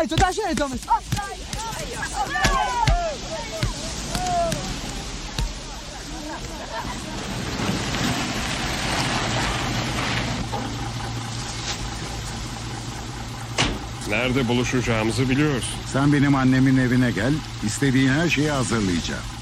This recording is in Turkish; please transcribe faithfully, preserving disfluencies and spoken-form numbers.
Dai, dai, dai, dai. Nerede buluşacağımızı biliyoruz. Sen benim annemin evine gel, istediğin her şeyi hazırlayacağım.